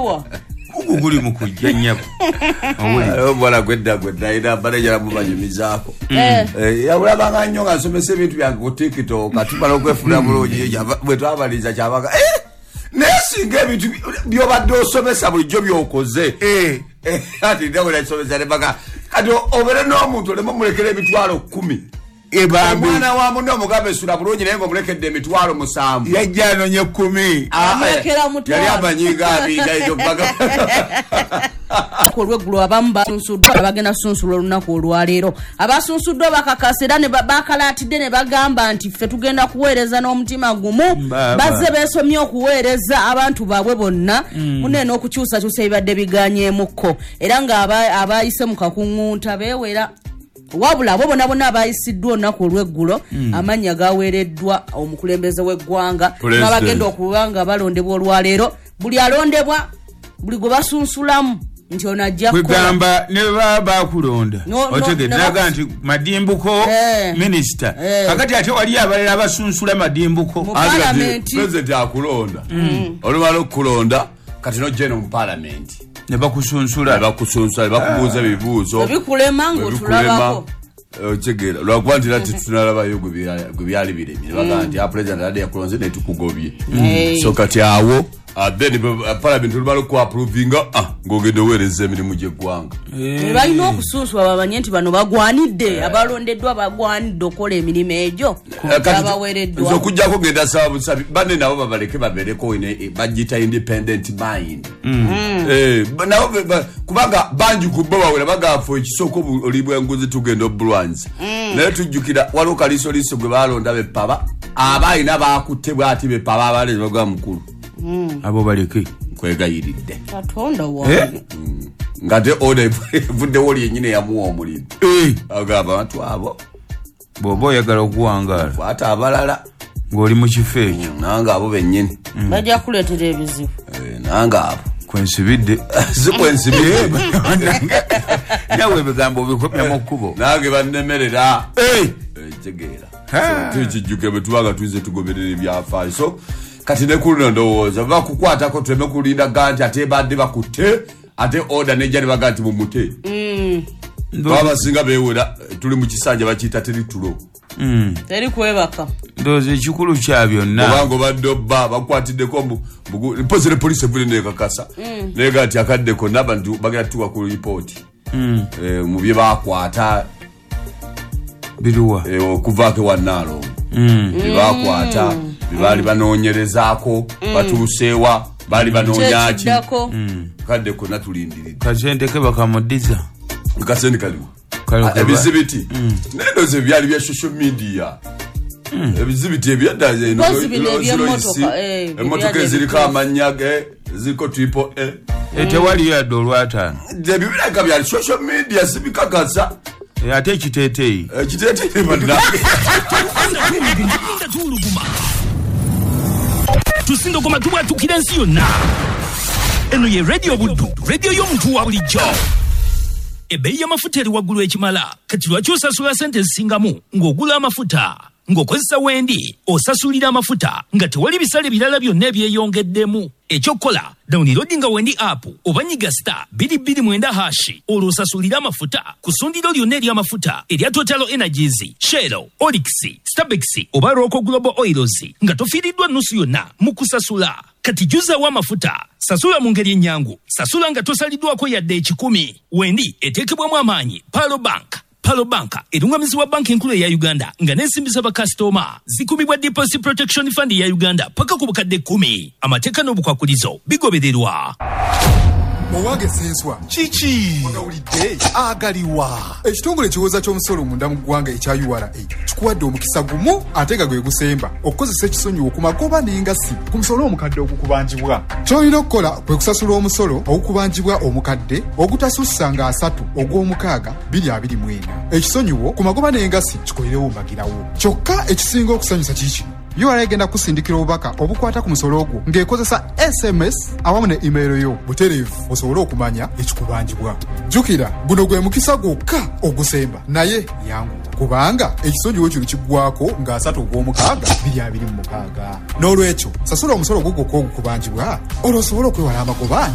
guliwa guli mukujja nnyabo bwana gwedda ina manager mubanyumizaako yabulabanga nnyo nga nsomesa ebintu byange ku TikTok katumala okwefuna bulungi bwe twabaliza kyabaga naye singa ebintu byobadde osomesa bulijjo byokoze ati ndabula nsomesa nebaga kati obere n'omuntu olema mulekera emitwalo 10 omwana wa munne omugambe esula bulungi naye ng'omulekedde emitwalo 7 yajja anonye 10 yali amanyiga abinga ekyo baga olweggulo abamu basunsuddwa abagenda sunsula olunaku olwaleero abasunsuddwa bakakasira ne bakalaatidde ne bagamba nti ffe tugenda kuweereza n'omutima gumu bazze beesomye okuweereza abantu baabwe bonna munene okukyusakyusa ebibadde biganyeemukko era nga abayise mu kakuŋŋunta beewera wabula abo bonna abayisiddwa olunaku olweggulo amannya gaweereddwa omukulembeze w'eggwanga n'abagenda okuba nga balondebwa olwaleero buli alondebwa buli gwe basunsulamu nti ono ajja kugamba ne baba kulonda otegedde naga nti madimbuko minisita kakati ate wali abalala abasunsula madimbuko president akulonda olumala okukulonda kati nojjeno mu parliament ne bakusunsula bakubuuza ebibuuzo bikulema ng'otulabako otegera lwakuba nti nati tunalabayo gwe byali biremye baga nti president adde yakulonze ne tukugobye so kati awo then parliament olumala okuapprovinga ng'ogenda oweereza emirimu gy'eggwanga balina okusunsula babanye nti bano bagwanidde abalondeddwa bagwanidde okukola emirimu egyo abaweereddwa okujjako genda saba busabi banne nabo babaleke babeereko bagiyita independent mind nabo kubanga bangi ku bo bawera bagafa ekisoko oli bw'enguzi tugenda obulwanzi naye tujjukira waliwo kalisoliiso gwe balonda bepaba abalina bakutte bwati bepaba abaleezi bagwa mukulu abo baleke kwegayiridde katonda wange nga te oda evuddewo oli yennyini yamuwa omulimu agamba abantu abo bw'oba oyagala okuwangaala kwata abalala ng'oli mu kifo ekyo nange abo bennyini bajja kuleetera ebizibu nange abo kwensibidde si kwensibidde nawe ebigambo obikomya mu kkubo nange bannemerera tegeera tukijjuke bwe tubanga tuyize tugoberera ebyafaayo so kati ne kulino ndowooza bakukwatako tuleme kulinda ganti ate badde bakutte ate order nejja ne baga nti mumute babasinga beewera tuli mu kisanja bakiyita teritulo teri kwebaka ndowooza ekikulu kya byonna obanga obadde obba bakukwatiddeko mpozere polisi evule nekakasa naye ga nti akaddeko n'abantu bagenda tuwa ku ripooti mu bye bakwata biruwa okuvaako ewannaalo bye bakwata bali banoonyerezaako batuuseewa bali banoonyaki kadde konna tulindiridde kasente ke bakamudiza kasente kaliwo ebizibiti nendoze byali bya social media ebizibiti ebyadda emmotoka eziriko amannya ziriko triple tewali yadde olwataano ebibiraka byali social media sibikakasa ate ekiteeteeyi tusindogoma tubwatukira ensi yonna eno ye radio buddu radio y'omuntu wa bulijjo ebbeeyi y'amafuta eri waggulu ekimala kati lwaki osasula sente zisingamu ng'ogula amafuta ng'okozesa wendi osasulira amafuta nga tewali bisale birala byonna ebyeyongeddemu ekyokukola downloadinga wendi app oba nyiga *229# olwo osasulira amafuta ku ssundiro lyonna ery'amafuta erya Total Energies, Shell, Olix, Starbex oba Roco Global Oils nga tofiiriddwa nnusu yonna mu kusasula. Kati juzaawo amafuta, sasula mu ngeri ennyangu, sasula nga tosaliddwako yadde 10. Wendi eteekebwamu amaanyi Palo Bank erungamizibwa banki enkulu ya Uganda nga n'ensimbi z'abakasitoma zikubibwa Deposit Protection Fund ya Uganda paka ku bukadde 10. Amateeka n'obukwakulizo bigobererwa. Owange senswa chichi onawulidde agaliwa ekitongole kiwoza ky'omusolo munda mu ggwanga ekya URA kikuwadde omukisa gumu ate nga gwe gusemba okukozesa ekisonyiwo ku magoba n'engasi ku musolo omukadde ogukubanjibwa ky'olina okukola kwe kusasula omusolo ogukubanjibwa omukadde ogutasussa nga 3 ogw'omukaaga 2024 ekisonyiwo ku magoba n'engasi kikolerewo mbagirawo kyokka ekisinga okusanyusa kiki URA egenda kusindikira obubaka obukwata ku musolo ogwo ng'ekozesa SMS awamu ne email yo butereevu osobole okumanya ekikubanjibwa. Jjukira guno gwe mukisa gwokka ogusemba naye yangu kubanga ekisonyiwo kino kiggwako nga 3 ogw'omukaaga 2026. N'olwekyo sasula omusolo gwo gwokka ogukubanjibwa olwo osobole okwewala amagoba.